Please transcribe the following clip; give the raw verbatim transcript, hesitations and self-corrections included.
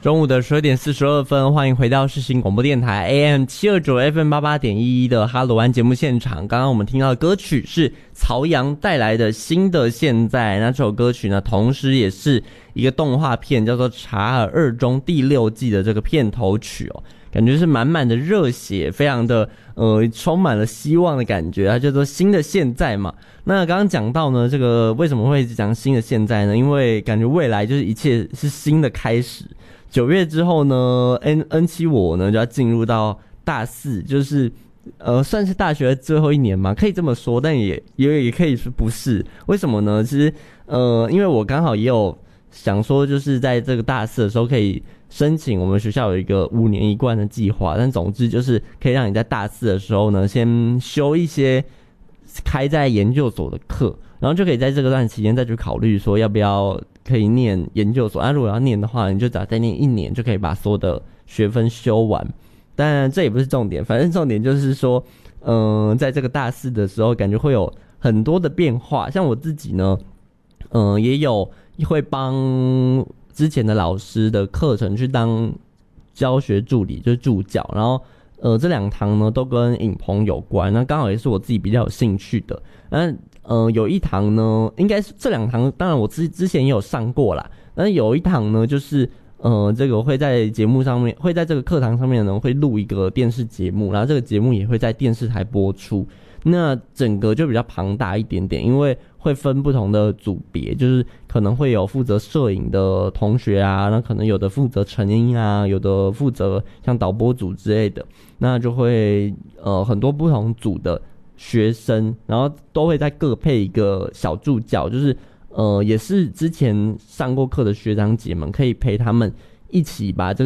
中午的十二点四十二分，欢迎回到世新广播电台 A M 七二九 F M 八八点一一的哈罗湾节目现场。刚刚我们听到的歌曲是曹阳带来的新的现在，那这首歌曲呢，同时也是一个动画片，叫做《查尔二中》第六季的这个片头曲哦。感觉是满满的热血，非常的呃充满了希望的感觉，它叫做新的现在嘛。那刚刚讲到呢，这个为什么会讲新的现在呢？因为感觉未来就是一切是新的开始。九月之后呢 ，N N 七我呢就要进入到大四，就是呃算是大学的最后一年嘛，可以这么说，但也也也可以说不是。为什么呢？其实呃，因为我刚好也有想说，就是在这个大四的时候可以申请我们学校有一个五年一贯的计划，但总之就是可以让你在大四的时候呢，先修一些开在研究所的课，然后就可以在这个段期间再去考虑说要不要可以念研究所。啊，如果要念的话，你就只要再念一年就可以把所有的学分修完。当然这也不是重点，反正重点就是说，嗯、呃，在这个大四的时候，感觉会有很多的变化。像我自己呢，嗯、呃，也有会帮之前的老师的课程去当教学助理，就是助教，然后呃这两堂呢都跟影棚有关，那刚好也是我自己比较有兴趣的。那呃有一堂呢，应该是这两堂，当然我之之前也有上过啦。那有一堂呢，就是呃这个会在节目上面，会在这个课堂上面呢会录一个电视节目，然后这个节目也会在电视台播出。那整个就比较庞大一点点，因为会分不同的组别，就是可能会有负责摄影的同学啊，那可能有的负责成音啊，有的负责像导播组之类的，那就会呃很多不同组的学生，然后都会再各配一个小助教，就是呃也是之前上过课的学长姐们，可以陪他们一起把这个